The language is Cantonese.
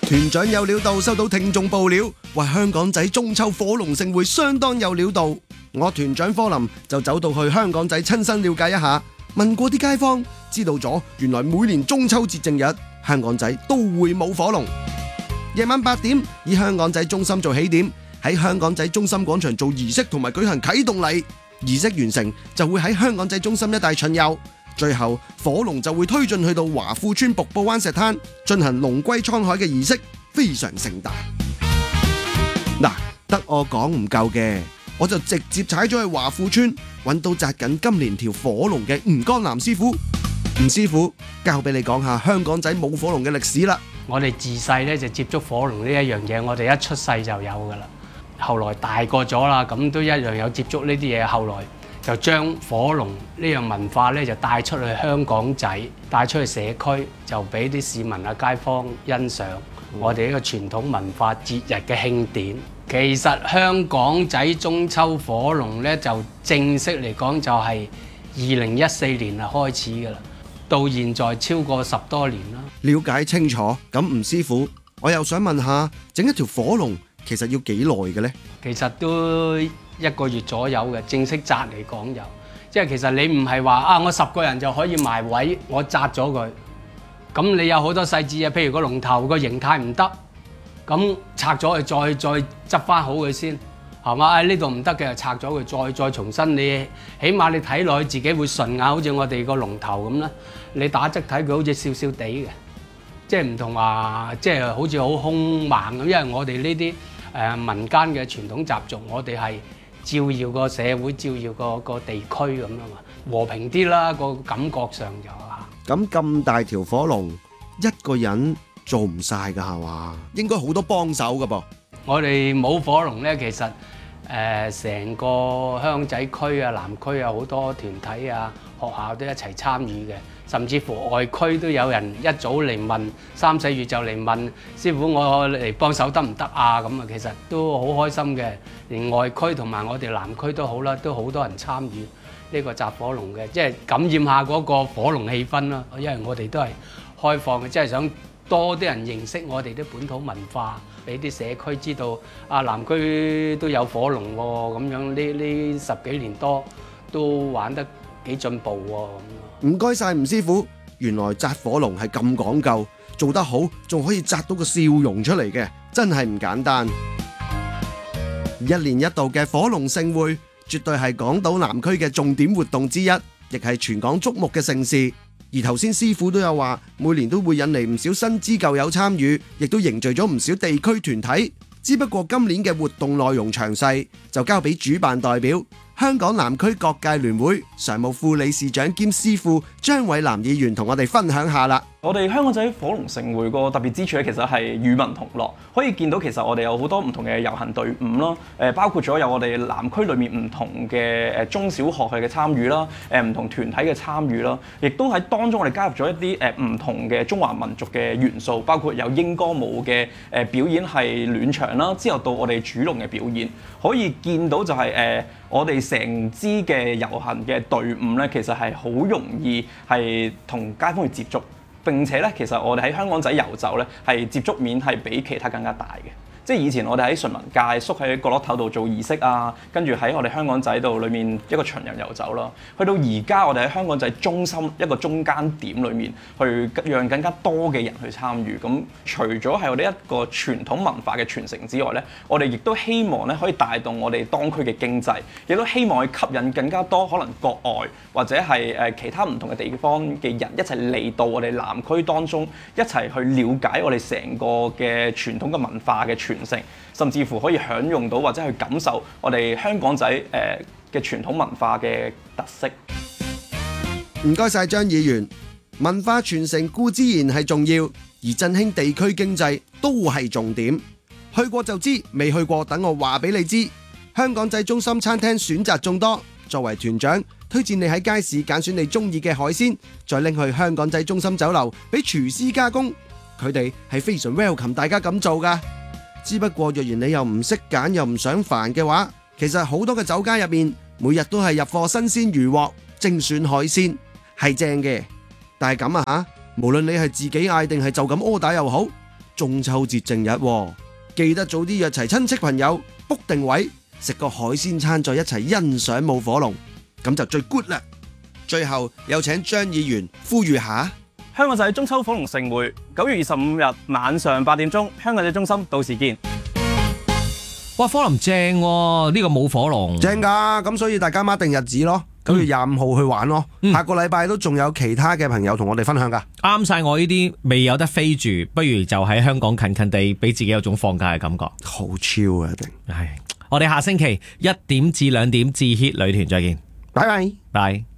團長有料到，收到聽眾報料，話香港仔中秋火龍盛會相當有料到。我團長科林就走到去香港仔親身了解一下，問過啲街坊，知道咗原來每年中秋節正日，香港仔都會舞火龍。夜晚8點，以香港仔中心做起點，喺香港仔中心廣場做儀式同埋舉行啟動禮。儀式完成就會喺香港仔中心一帶巡遊，最後火龍就會推進去到華富村瀑布灣石灘進行龍歸滄海嘅儀式，非常盛大。嗱，得我講唔夠嘅，我就直接踩咗去華富村，揾到紮緊今年條火龍嘅吳江南師傅。吳師傅，交俾你講下香港仔舞火龍嘅歷史啦。 我哋自細咧就接觸火龍呢一樣嘢，我哋一出世就有噶啦。後來大個咗啦，咁都一樣有接觸呢啲嘢。後來就將火龍呢樣文化咧就帶出去香港仔，帶出去社區，就俾啲市民啊街坊欣賞我哋呢個傳統文化節日嘅慶典。其實香港仔中秋火龍咧就正式嚟講就係2014年啊開始噶啦，到現在超過10多年啦。 了解清楚，咁吳師傅，我又想問下，整一條火龍其實要幾耐嘅呢？ 其實都1個月左右嘅，正式紮嚟講就，即係其實你唔係話啊，我10個人就可以埋位，我紮咗佢。咁你有好多細節啊，譬如個龍頭個形態唔得，咁拆咗佢再執翻好佢先，係嘛？呢度唔得嘅，拆咗佢再重新，你起碼你睇落去自己會順眼，好似我哋個龍頭咁啦。你打側睇佢好似笑笑地嘅，即係唔同話，即係好似好兇猛咁。因為我哋呢啲民間嘅傳統習俗，我哋係照耀個社會，照耀個地區咁啊嘛，和平啲啦，個感覺上就嚇。 咁大條火龍，一個人做唔晒㗎係嘛？應該好多幫手㗎噃。 我哋舞火龍咧，其實成個香仔區啊、南區啊，好多團體啊、學校都一齊參與嘅，甚至乎外區都有人一早嚟問，3、4月就嚟問師傅，我嚟幫手得唔得啊？咁啊，其實都好開心嘅。連外區同埋我哋南區都好啦，都好多人參與呢個紮火龍嘅，即係感染下嗰個火龍氣氛啦。因為我哋都係開放嘅，即係想多啲人認識我哋啲本土文化，俾啲社區知道啊，南區都有火龍喎，咁樣呢10幾年多都玩得幾進步喎。 唔該晒吳師傅，原來紮火龍係咁講究，做得好仲可以紮到個笑容出嚟嘅，真係唔簡單。一年一度嘅火龍盛會，絕對係港島南區嘅重點活動之一，亦係全港矚目嘅盛事。而頭先師傅都有話，每年都會引嚟唔少新知舊友參與，亦都凝聚咗唔少地區團體。只不過今年嘅活動內容詳細，就交俾主辦代表香港南區各界聯會常務副理事長兼師傅張偉南議員同我哋分享下啦。 我哋香港仔火龍盛會個特別之處咧，其實係與民同樂，可以見到其實我哋有好多唔同嘅遊行隊伍啦，包括咗有我哋南區裏面唔同嘅中小學嘅參與啦，唔同團體嘅參與啦，亦都喺當中我哋加入咗一啲唔同嘅中華民族嘅元素，包括有英歌舞嘅表演係暖場啦，之後到我哋主龍嘅表演，可以見到就係我哋成支嘅遊行嘅隊伍咧，其實係好容易係同街坊去接觸。並且咧，其實我哋喺香港仔遊走咧，係接觸面係比其他更加大嘅。即係以前我哋喺順民街縮喺角落頭度做儀式啊，跟住喺我哋香港仔度裏面一個巡遊遊走啦。去到而家我哋喺香港仔中心一個中間點裏面，去讓更加多嘅人去參與。咁除咗係我哋一個傳統文化嘅傳承之外咧，我哋亦都希望咧可以帶動我哋當區嘅經濟，亦都希望去吸引更加多可能國外或者係其他唔同嘅地方嘅人一齊嚟到我哋南區當中，一齊去了解我哋成個嘅傳統嘅文化嘅傳承，甚至乎可以享用到或者去感受我哋香港仔嘅傳統文化嘅特色。 唔該晒張議員，文化傳承固之然係重要，而振興地區經濟都係重點。去過就知，未去過等我話俾你知。香港仔中心餐廳選擇眾多，作為團長，推薦你喺街市揀選你中意嘅海鮮，再拎去香港仔中心酒樓俾廚師加工。佢哋係非常 welcome 大家咁做噶。只不過若然你又唔識揀又唔想煩嘅話，其實好多嘅酒家入面每日都係入貨新鮮魚獲、精選海鮮，係正嘅。但係咁啊吓，無論你係自己嗌定係就咁 order 又好， 中秋節正日喎，記得早啲約齊親戚朋友 book 定位，食個海鮮餐再一齊欣賞舞火龍，咁就最 good 啦。最後有請張議員呼籲下， 香港仔中秋火龍盛會9月25日晚上8點鐘，香港仔中心到時見。 哇，火龍正喎，呢個舞火龍正㗎，咁所以大家mark定日子咯，9月25號去玩咯。下個禮拜都仲有其他嘅朋友同我哋分享㗎。 啱晒我呢啲未有得飛住，不如就喺香港近近地，俾自己有種放假嘅感覺。 好超啊，一定。 係，我哋下星期1點至2點至 hit 女團再見， 拜拜。 拜。